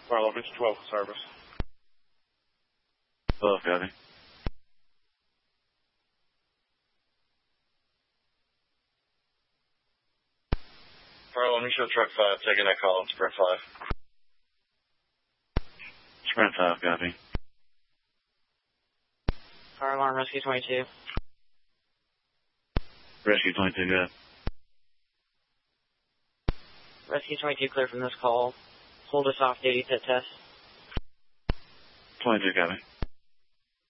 Marlow, Beach 12 service. 12, copy. Marlow, let me show truck 5, taking that call on Sprint 5. Sprint 5, copy. Fire alarm, Rescue 22. Rescue 22, go ahead. Rescue 22, clear from this call. Hold us off duty, pit test. 22, copy.